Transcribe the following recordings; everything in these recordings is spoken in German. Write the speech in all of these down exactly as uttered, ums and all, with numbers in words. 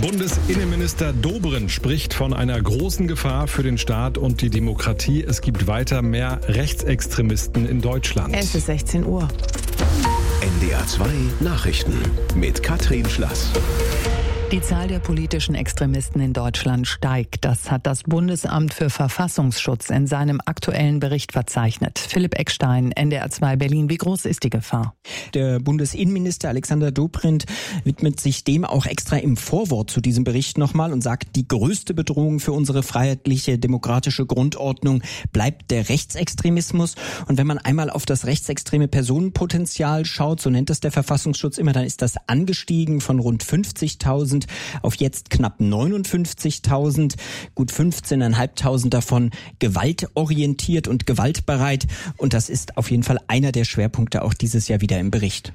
Bundesinnenminister Dobrindt spricht von einer großen Gefahr für den Staat und die Demokratie. Es gibt weiter mehr Rechtsextremisten in Deutschland. Es ist sechzehn Uhr. N D R zwei Nachrichten mit Katrin Schlass. Die Zahl der politischen Extremisten in Deutschland steigt. Das hat das Bundesamt für Verfassungsschutz in seinem aktuellen Bericht verzeichnet. Philipp Eckstein, N D R zwei Berlin. Wie groß ist die Gefahr? Der Bundesinnenminister Alexander Dobrindt widmet sich dem auch extra im Vorwort zu diesem Bericht nochmal und sagt, die größte Bedrohung für unsere freiheitliche, demokratische Grundordnung bleibt der Rechtsextremismus. Und wenn man einmal auf das rechtsextreme Personenpotenzial schaut, so nennt das der Verfassungsschutz immer, dann ist das angestiegen von rund fünfzigtausend auf jetzt knapp neunundfünfzigtausend, gut fünfzehntausendfünfhundert davon gewaltorientiert und gewaltbereit. Und das ist auf jeden Fall einer der Schwerpunkte auch dieses Jahr wieder im Bericht.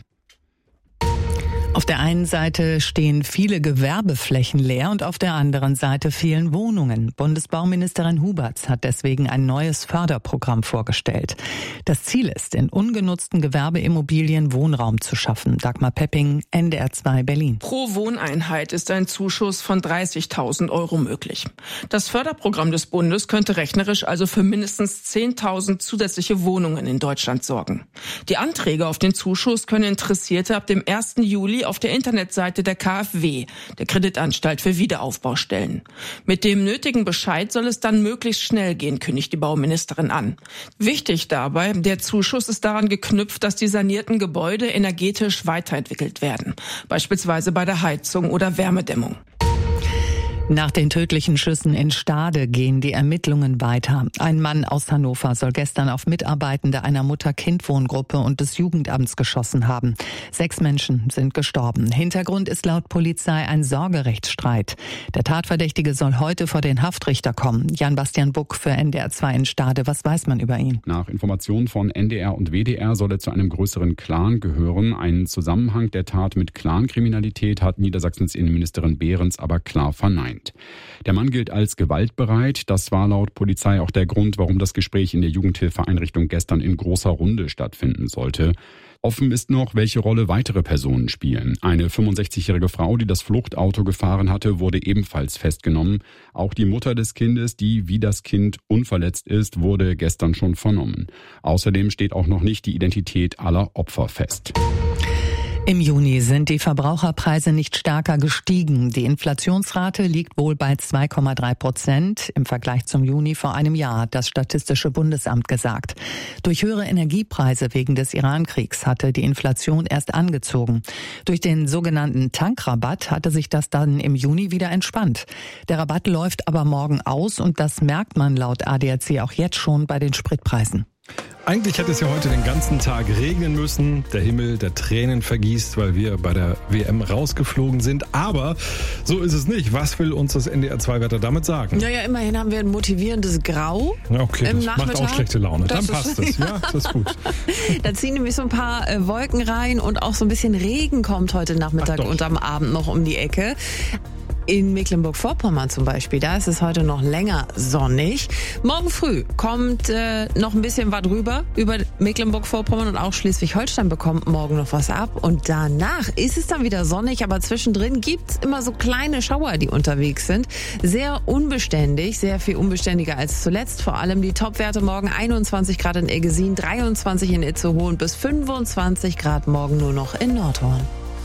Auf der einen Seite stehen viele Gewerbeflächen leer und auf der anderen Seite fehlen Wohnungen. Bundesbauministerin Huberts hat deswegen ein neues Förderprogramm vorgestellt. Das Ziel ist, in ungenutzten Gewerbeimmobilien Wohnraum zu schaffen. Dagmar Pepping, N D R zwei Berlin. Pro Wohneinheit ist ein Zuschuss von dreißigtausend Euro möglich. Das Förderprogramm des Bundes könnte rechnerisch also für mindestens zehntausend zusätzliche Wohnungen in Deutschland sorgen. Die Anträge auf den Zuschuss können Interessierte ab dem ersten Juli auf der Internetseite der K f W, der Kreditanstalt für Wiederaufbau, stellen. Mit dem nötigen Bescheid soll es dann möglichst schnell gehen, kündigt die Bauministerin an. Wichtig dabei, der Zuschuss ist daran geknüpft, dass die sanierten Gebäude energetisch weiterentwickelt werden, beispielsweise bei der Heizung oder Wärmedämmung. Nach den tödlichen Schüssen in Stade gehen die Ermittlungen weiter. Ein Mann aus Hannover soll gestern auf Mitarbeitende einer Mutter-Kind-Wohngruppe und des Jugendamts geschossen haben. Sechs Menschen sind gestorben. Hintergrund ist laut Polizei ein Sorgerechtsstreit. Der Tatverdächtige soll heute vor den Haftrichter kommen. Jan-Bastian Buck für N D R zwei in Stade. Was weiß man über ihn? Nach Informationen von N D R und W D R soll er zu einem größeren Clan gehören. Einen Zusammenhang der Tat mit Clankriminalität hat Niedersachsens Innenministerin Behrens aber klar verneint. Der Mann gilt als gewaltbereit. Das war laut Polizei auch der Grund, warum das Gespräch in der Jugendhilfeeinrichtung gestern in großer Runde stattfinden sollte. Offen ist noch, welche Rolle weitere Personen spielen. Eine fünfundsechzigjährige Frau, die das Fluchtauto gefahren hatte, wurde ebenfalls festgenommen. Auch die Mutter des Kindes, die wie das Kind unverletzt ist, wurde gestern schon vernommen. Außerdem steht auch noch nicht die Identität aller Opfer fest. Im Juni sind die Verbraucherpreise nicht stärker gestiegen. Die Inflationsrate liegt wohl bei zwei Komma drei Prozent im Vergleich zum Juni vor einem Jahr, hat das Statistische Bundesamt gesagt. Durch höhere Energiepreise wegen des Iran-Kriegs hatte die Inflation erst angezogen. Durch den sogenannten Tankrabatt hatte sich das dann im Juni wieder entspannt. Der Rabatt läuft aber morgen aus und das merkt man laut A D A C auch jetzt schon bei den Spritpreisen. Eigentlich hätte es ja heute den ganzen Tag regnen müssen. Der Himmel, der Tränen vergießt, weil wir bei der W M rausgeflogen sind. Aber so ist es nicht. Was will uns das N D R zwei Wetter damit sagen? Naja, immerhin haben wir ein motivierendes Grau. Okay, im das Nachmittag. Macht auch schlechte Laune. Das Dann passt es. Ja, das ist gut. Da ziehen nämlich so ein paar äh, Wolken rein und auch so ein bisschen Regen kommt heute Nachmittag und am Abend noch um die Ecke. In Mecklenburg-Vorpommern zum Beispiel, da ist es heute noch länger sonnig. Morgen früh kommt äh, noch ein bisschen was rüber über Mecklenburg-Vorpommern und auch Schleswig-Holstein bekommt morgen noch was ab. Und danach ist es dann wieder sonnig, aber zwischendrin gibt's immer so kleine Schauer, die unterwegs sind. Sehr unbeständig, sehr viel unbeständiger als zuletzt. Vor allem die Topwerte morgen einundzwanzig Grad in Eggesin, dreiundzwanzig in Itzehoe und bis fünfundzwanzig Grad morgen nur noch in Nordhorn.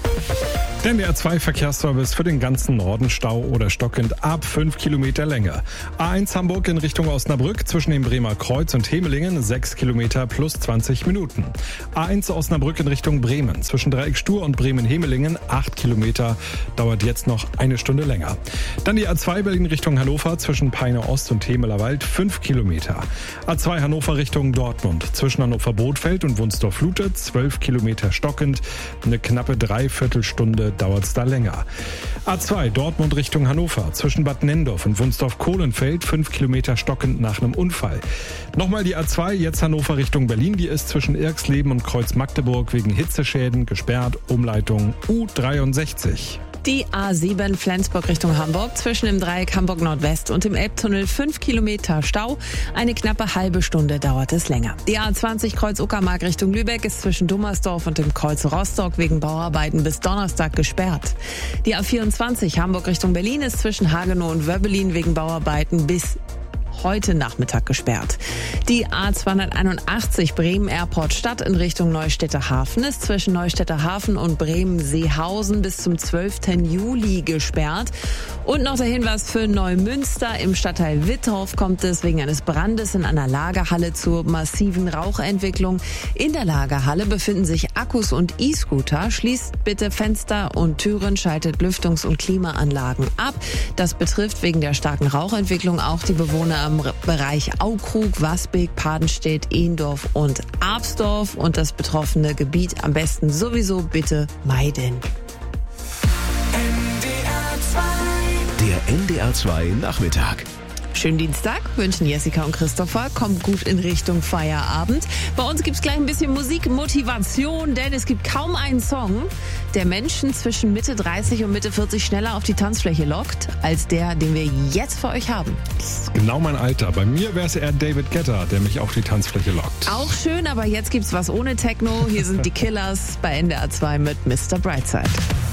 Der N D R zwei Verkehrsservice für den ganzen Norden Stau oder stockend ab fünf Kilometer Länge. A eins Hamburg in Richtung Osnabrück zwischen dem Bremer Kreuz und Hemelingen sechs Kilometer plus zwanzig Minuten. A eins Osnabrück in Richtung Bremen zwischen Dreieck Stur und Bremen-Hemelingen acht Kilometer, dauert jetzt noch eine Stunde länger. Dann die A zwei Berlin Richtung Hannover zwischen Peine Ost und Hemeler Wald fünf Kilometer. A zwei Hannover Richtung Dortmund zwischen Hannover-Bodfeld und Wunstorf-Lute zwölf Kilometer stockend, eine knappe Dreiviertelstunde dauert es da länger. A zwei Dortmund Richtung Hannover zwischen Bad Nendorf und Wunstorf-Kohlenfeld fünf Kilometer stockend nach einem Unfall. Nochmal die A zwei, jetzt Hannover Richtung Berlin, die ist zwischen Irxleben und Kreuz Magdeburg wegen Hitzeschäden gesperrt, Umleitung U dreiundsechzig. Die A sieben Flensburg Richtung Hamburg, zwischen dem Dreieck Hamburg Nordwest und dem Elbtunnel fünf Kilometer Stau. Eine knappe halbe Stunde dauert es länger. Die A zwanzig Kreuz Uckermark Richtung Lübeck ist zwischen Dummersdorf und dem Kreuz Rostock wegen Bauarbeiten bis Donnerstag gesperrt. Die A vierundzwanzig Hamburg Richtung Berlin ist zwischen Hagenow und Wöbbelin wegen Bauarbeiten bis heute Nachmittag gesperrt. Die A zweihunderteinundachtzig Bremen Airport Stadt in Richtung Neustädter Hafen ist zwischen Neustädter Hafen und Bremen-Seehausen bis zum zwölften Juli gesperrt. Und noch der Hinweis für Neumünster. Im Stadtteil Wittorf kommt es wegen eines Brandes in einer Lagerhalle zur massiven Rauchentwicklung. In der Lagerhalle befinden sich Akkus und E-Scooter. Schließt bitte Fenster und Türen, schaltet Lüftungs- und Klimaanlagen ab. Das betrifft wegen der starken Rauchentwicklung auch die Bewohner im Bereich Aukrug, Wasbeek, Padenstedt, Ehndorf und Absdorf und das betroffene Gebiet am besten sowieso bitte meiden. Der N D R zwei Nachmittag. Schönen Dienstag, wünschen Jessica und Christopher. Kommt gut in Richtung Feierabend. Bei uns gibt's gleich ein bisschen Musikmotivation, denn es gibt kaum einen Song, der Menschen zwischen Mitte dreißig und Mitte vierzig schneller auf die Tanzfläche lockt, als der, den wir jetzt für euch haben. Das ist genau mein Alter. Bei mir wäre es eher David Guetta, der mich auf die Tanzfläche lockt. Auch schön, aber jetzt gibt's was ohne Techno. Hier sind die Killers bei N D R zwei mit Mister Brightside.